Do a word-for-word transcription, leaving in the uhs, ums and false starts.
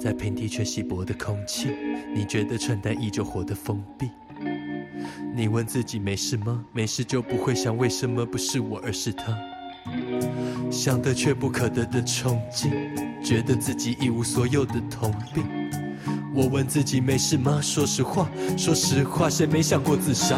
在平地却稀薄的空气，你觉得穿戴依旧活得封闭。你问自己没事吗？没事就不会想为什么不是我而是他。想得却不可得的憧憬，觉得自己一无所有的通病。我问自己没事吗？说实话，说实话，谁没想过自杀？